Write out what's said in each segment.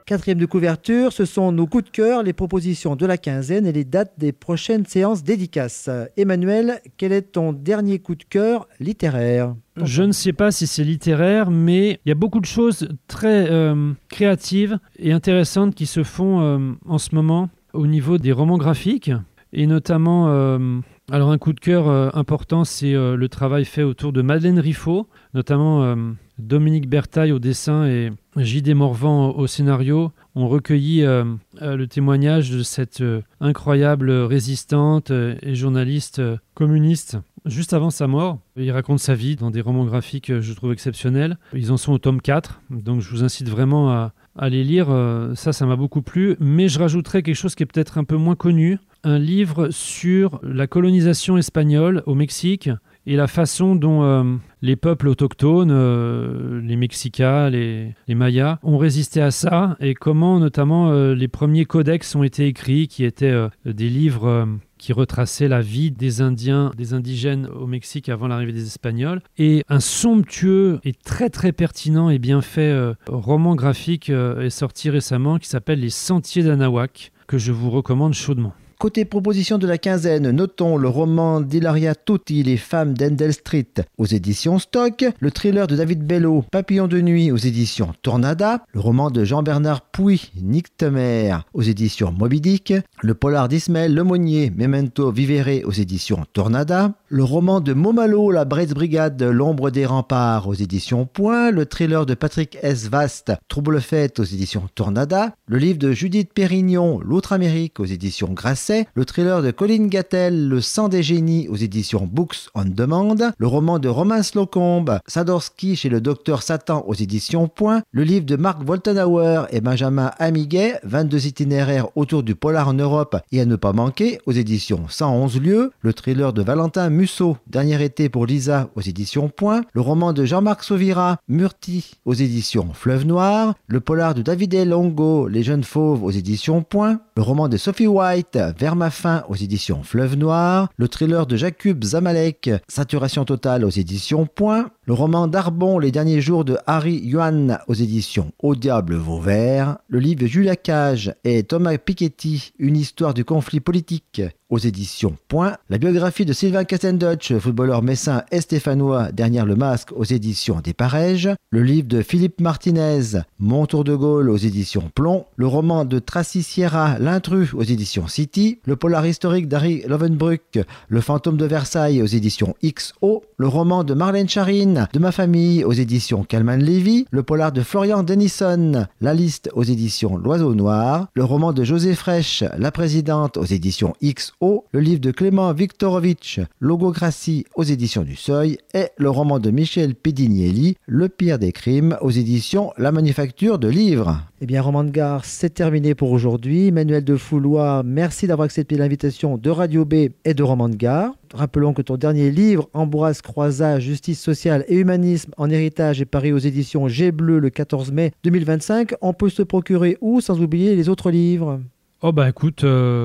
4e de couverture, ce sont nos coups de cœur, les propositions de la quinzaine et les dates des prochaines séances dédicaces. Emmanuel, quel est ton dernier coup de cœur littéraire ? Je ne sais pas si c'est littéraire, mais il y a beaucoup de choses très créatives et intéressantes qui se font en ce moment au niveau des romans graphiques, et notamment, alors un coup de cœur important, c'est le travail fait autour de Madeleine Riffaut, notamment Dominique Bertaille au dessin et J.D. Morvan au scénario ont recueilli le témoignage de cette incroyable résistante et journaliste communiste juste avant sa mort. Il raconte sa vie dans des romans graphiques, je trouve, exceptionnels. Ils en sont au tome 4, donc je vous incite vraiment à les lire. Ça m'a beaucoup plu, mais je rajouterais quelque chose qui est peut-être un peu moins connu, un livre sur la colonisation espagnole au Mexique et la façon dont les peuples autochtones, les Mexicas, les Mayas, ont résisté à ça, et comment notamment les premiers codex ont été écrits, qui étaient des livres qui retraçaient la vie des Indiens, des indigènes au Mexique avant l'arrivée des Espagnols, et un somptueux et très très pertinent et bien fait roman graphique est sorti récemment qui s'appelle Les Sentiers d'Anahuac, que je vous recommande chaudement. Côté proposition de la quinzaine, notons le roman d'Hilaria Tutti, Les femmes d'Endell Street, aux éditions Stock, le thriller de David Bello, Papillon de nuit, aux éditions Tornada, le roman de Jean-Bernard Pouy, Nictemer, aux éditions Moby Dick, le polar d'Ismaël Lemonnier, Memento Vivere, aux éditions Tornada, le roman de Momalo, La Braise Brigade, L'ombre des remparts, aux éditions Point, le thriller de Patrick S. Vast, Trouble Fête, aux éditions Tornada, le livre de Judith Pérignon, L'autre Amérique, aux éditions Grasset, le thriller de Colin Gattel, Le sang des génies, aux éditions Books on Demand, le roman de Romain Slocombe, Sadorski chez le Docteur Satan, aux éditions Point, le livre de Marc Woltenhauer et Benjamin Amiguet, 22 itinéraires autour du polar en Europe et à ne pas manquer, aux éditions 111 lieues, le thriller de Valentin Musso, Dernier été pour Lisa, aux éditions Point, le roman de Jean-Marc Sauvira, Murti, aux éditions Fleuve Noir, le polar de David Longo, Les jeunes fauves, aux éditions Point, le roman de Sophie White, Vers ma fin, aux éditions Fleuve Noir, le thriller de Jakub Zamalek, Saturation totale, aux éditions Point, le roman d'Arbon, Les derniers jours de Harry Yuan, aux éditions Au diable Vauvert, le livre de Julia Cage et Thomas Piketty, Une histoire du conflit politique, aux éditions Point, la biographie de Sylvain Cassendutch, footballeur messin et stéphanois, Derrière le masque, aux éditions Des Parèges, le livre de Philippe Martinez, Mon tour de Gaulle, aux éditions Plomb, le roman de Tracy Sierra, L'intrus, aux éditions City, le polar historique d'Harry Lovenbruck, Le fantôme de Versailles, aux éditions XO, le roman de Marlène Charine, De ma famille, aux éditions Calman Lévy, le polar de Florian Denison, La liste, aux éditions L'Oiseau Noir, le roman de José Frêche, La présidente, aux éditions XO, le livre de Clément Viktorovitch, Logocratie, aux éditions du Seuil, et le roman de Michel Pedignelli, Le pire des crimes, aux éditions La Manufacture de Livres. Eh bien, Roman de Gare, c'est terminé pour aujourd'hui. Emmanuel de Foulois, merci d'avoir accepté l'invitation de Radio B et de Roman de Gare. Rappelons que ton dernier livre, Ambroise Croizat, Justice sociale et humanisme en héritage, est paru aux éditions G Bleu le 14 mai 2025. On peut se procurer où, sans oublier les autres livres ? Oh bah écoute,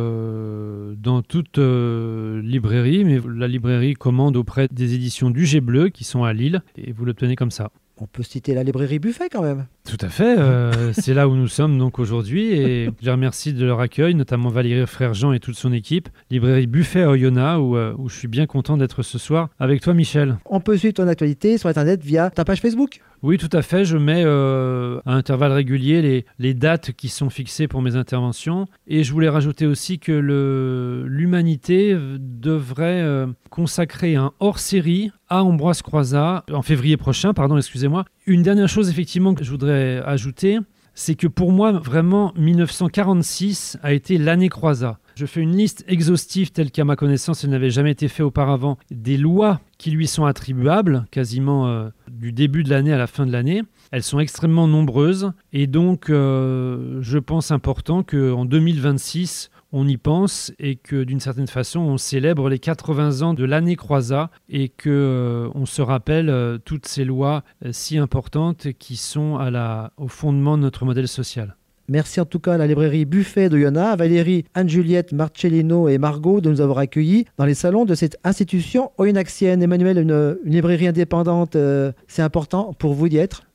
dans toute librairie, mais la librairie commande auprès des éditions du G Bleu qui sont à Lille, et vous l'obtenez comme ça. On peut citer la librairie Buffet quand même. Tout à fait, c'est là où nous sommes donc aujourd'hui, et je les remercie de leur accueil, notamment Valérie Frère-Jean et toute son équipe. Librairie Buffet à Oyonnax, où je suis bien content d'être ce soir avec toi, Michel. On peut suivre ton actualité sur Internet via ta page Facebook ? Oui, tout à fait. Je mets à intervalles réguliers les dates qui sont fixées pour mes interventions. Et je voulais rajouter aussi que l'Humanité devrait consacrer un hors-série à Ambroise Croizat en février prochain. Excusez-moi. Une dernière chose, effectivement, que je voudrais ajouter, c'est que pour moi, vraiment, 1946 a été l'année Croizat. Je fais une liste exhaustive telle qu'à ma connaissance, elle n'avait jamais été faite auparavant, des lois qui lui sont attribuables, quasiment du début de l'année à la fin de l'année. Elles sont extrêmement nombreuses et donc je pense important qu'en 2026, on y pense et que d'une certaine façon, on célèbre les 80 ans de l'année Croizat et qu'on se rappelle toutes ces lois si importantes qui sont au fondement de notre modèle social. Merci en tout cas à la librairie Buffet d'Oyonnax, à Valérie, Anne-Juliette, Marcellino et Margot de nous avoir accueillis dans les salons de cette institution oyonnaxienne. Emmanuel, une librairie indépendante, c'est important pour vous d'y être ?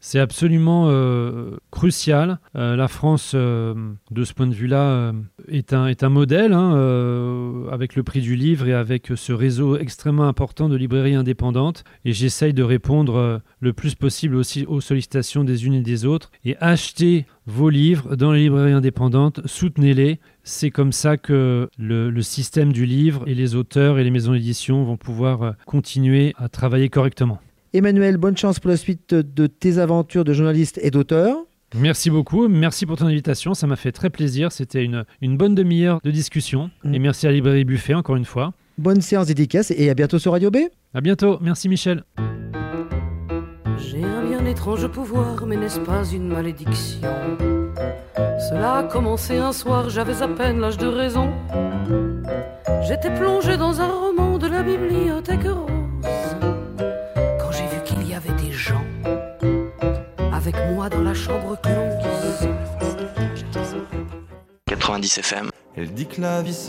C'est absolument crucial. La France, de ce point de vue-là, est un modèle, avec le prix du livre et avec ce réseau extrêmement important de librairies indépendantes. Et j'essaye de répondre le plus possible aussi aux sollicitations des unes et des autres. Et achetez vos livres dans les librairies indépendantes, soutenez-les. C'est comme ça que le système du livre et les auteurs et les maisons d'édition vont pouvoir continuer à travailler correctement. Emmanuel, bonne chance pour la suite de tes aventures de journaliste et d'auteur. Merci beaucoup, merci pour ton invitation, ça m'a fait très plaisir, c'était une bonne demi-heure de discussion. Et merci à la librairie Buffet encore une fois. Bonne séance dédicace et à bientôt sur Radio B. À bientôt, merci Michel. J'ai un bien étrange pouvoir, mais n'est-ce pas une malédiction? Cela a commencé un soir, j'avais à peine l'âge de raison. J'étais plongé dans un roman de la bibliothèque rose, quand j'ai vu qu'il y avait des gens avec moi dans la chambre close. 90 FM. Elle dit que la vie